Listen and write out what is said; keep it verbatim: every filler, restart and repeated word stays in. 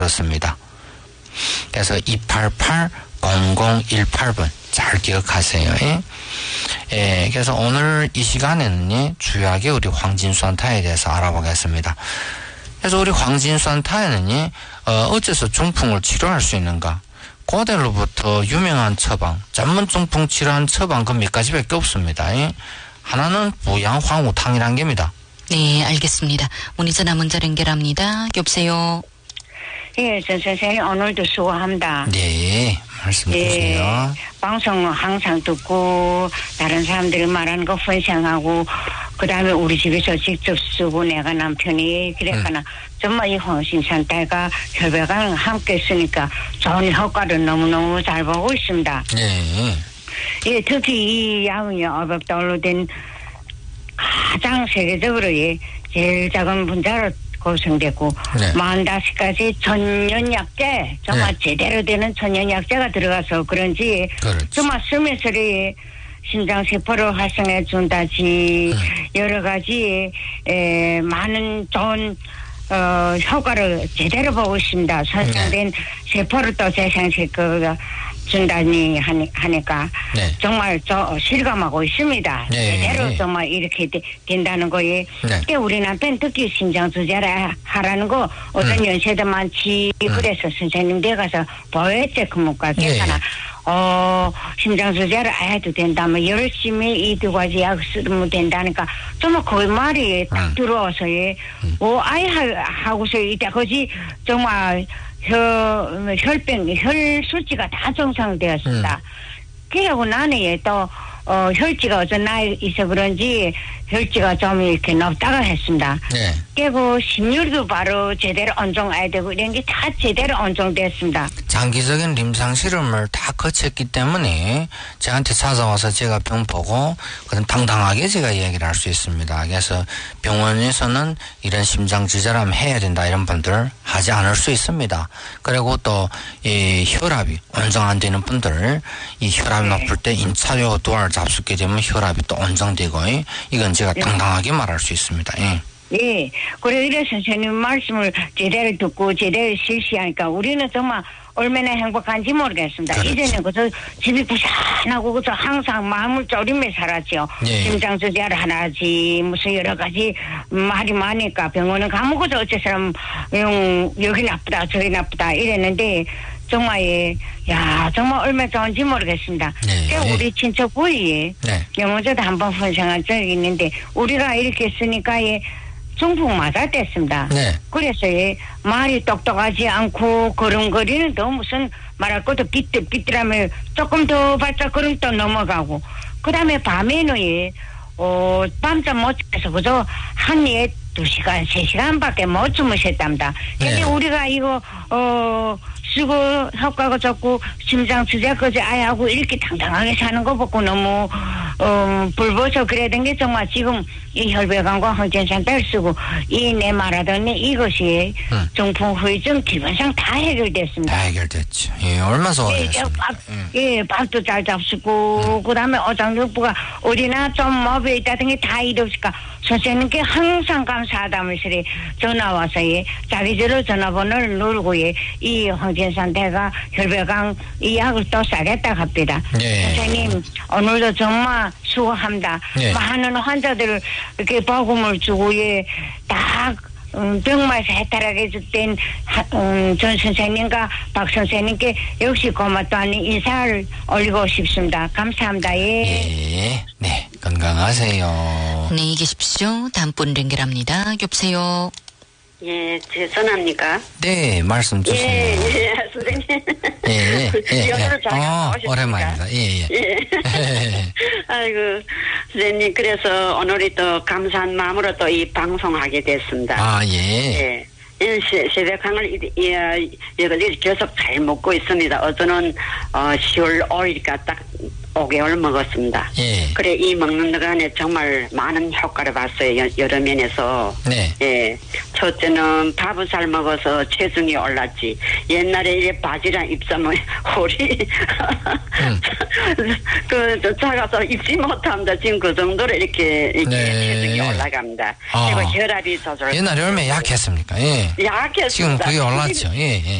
그렇습니다. 그래서 이팔팔 공공일팔 번 잘 기억하세요. 예? 예, 그래서 오늘 이 시간에는 주요하게 우리 황진수한타에 대해서 알아보겠습니다. 그래서 우리 황진수한타에는 어, 어째서 중풍을 치료할 수 있는가? 고대로부터 유명한 처방, 전문 중풍 치료한 처방 그 몇 가지밖에 없습니다. 예? 하나는 부양황우탕이란 겁니다. 네, 알겠습니다. 문의 전화 문자 연결합니다. 여보세요. 예, 전 선생님 오늘도 수고합니다. 네, 말씀 주세요. 예, 방송 항상 듣고 다른 사람들이 말하는 거 분享하고 그 다음에 우리 집에서 직접 쓰고 내가 남편이 그랬거나 음. 정말 이 황진수한타가 혈배가 함께 쓰니까 좋은 효과를 너무너무 잘 보고 있습니다. 네. 예, 특히 이 약은요, 어법돌로 된 가장 세계적으로 예, 제일 작은 분자로 구성됐고 네. 사십오 가지 천연약재 정말 네. 제대로 되는 천연약재가 들어가서 그런지 그렇지. 정말 쓰면서 신장세포를 활성해 준다지 음. 여러 가지 에, 많은 좋은 어, 효과를 제대로 보고 있습니다. 손상된 네. 세포를 또 재생시켜 준다니 하니, 하니까 네. 정말 저 실감하고 있습니다. 네. 제대로 정말 이렇게 되, 된다는 거에 네. 우리 남편 특히 심장투자를 하라는 거 어떤 음. 연세도 많지 음. 그래서 선생님 댁 가서 보였지 그문과 괜찮아. 네. 어, 심장투자를 안 해도 된다면 열심히 이 두 가지 약 쓰면 된다니까 정말 그 말이 딱 음. 들어와서 예. 음. 어, 아이 하고서 이때 거지 정말 혈, 혈병, 혈 수치가 다 정상되었습니다. 음. 그리고 나는 또, 어, 혈지가 어떤 나이 있어 그런지 혈지가 좀 이렇게 높다가 했습니다. 네. 그리고 심혈도 바로 제대로 온종해야 되고 이런 게 다 제대로 온종됐습니다. 장기적인 임상 실험을 다 거쳤기 때문에 저한테 찾아와서 제가 병 보고 그럼 당당하게 제가 이야기를 할 수 있습니다. 그래서 병원에서는 이런 심장 지혈암 해야 된다 이런 분들 하지 않을 수 있습니다. 그리고 또 이 혈압이 온정 안 되는 분들 이 혈압이 네. 높을 때 인차료 도화를 잡수게 되면 혈압이 또 온정되고 이건 제가 네. 당당하게 말할 수 있습니다. 예. 예. 그래, 이래 선생님 말씀을 제대로 듣고 제대로 실시하니까 우리는 정말 얼마나 행복한지 모르겠습니다. 그렇지. 이제는 그저 집이 부산하고 그저 항상 마음을 졸이며 살았죠. 예. 심장투자를 하나지 무슨 여러 가지 말이 많으니까 병원은 가면 그저 어째서는 여기 나쁘다 저기 나쁘다 이랬는데 정말 예, 야 정말 얼마나 좋은지 모르겠습니다. 네. 우리 친척 부위에 네. 영어제도 한번 분생한 적이 있는데 우리가 이렇게 쓰니까 예, 중풍 맞았댔습니다. 네. 그래서 예, 말이 똑똑하지 않고 걸음거리는 또 무슨 말할 것도 삐뚤삐뚤하며 조금 더 발짝 걸음 또 넘어가고 그 다음에 밤에는 예, 어, 밤잠 못 자서 그저 한 예, 두 시간, 세 시간밖에 못 주무셨답니다. 근데 네. 우리가 이거 어 쓰고 효과가 좋고 심장 투자까지 아야하고 이렇게 당당하게 사는 거 보고 너무 어 불보서 그래던 게 정말 지금 이 혈배관과 황진수한타를 쓰고 이 내 말하던 이것이 응. 중풍 후유증 기본상 다 해결됐습니다. 다 해결됐죠. 예, 얼마나 좋아졌습니까? 예, 예, 밥도 잘 잡수고 응. 그다음에 어장육부가 어디나 좀 마비에 있다던 게 다 이럽니까 선생님께 항상 감사하다면서 전화 와서 예, 자기들로 전화번호를 누르고 예, 이 황진수한타가 혈배관 이 약을 또 싸겠다 합니다. 예. 선생님 오늘도 정말 수고합니다. 예. 많은 환자들을 이렇게 복음을 주고 예, 딱 음, 병마에서 해탈하게 된 음, 전 선생님과 박 선생님께 역시 고맙다는 인사를 올리고 싶습니다. 감사합니다. 예. 예. 네, 건강하세요. 안녕히 계십시오. 다음 분 연결합니다. 여보세요. 예, 제 전화입니까? 네, 말씀 주세요. 예, 예, 선생님. 예, 예, 예. 연으로 잘 어, 오랜만입니다. 예, 예. 예. 아이고, 선생님, 그래서 오늘이 또 감사한 마음으로 또 이 방송하게 됐습니다. 아, 예. 예. 세백항을 이걸 계속 잘 먹고 있습니다. 어제는 어, 시월 오일이니까 딱 오 개월 먹었습니다. 예. 그래 이 먹는 동안에 정말 많은 효과를 봤어요. 여, 여러 면에서. 네. 예. 첫째는 밥을 잘 먹어서 체중이 올랐지. 옛날에 이래 바지랑 입사면 허리 음. 그 작아서 입지 못합니다. 지금 그 정도로 이렇게, 이렇게 네. 체중이 올라갑니다. 아. 그리고 혈압이 조절. 옛날에 얼마나 약했습니까? 예. 약했습니다. 지금 그게 올랐죠. 예, 예.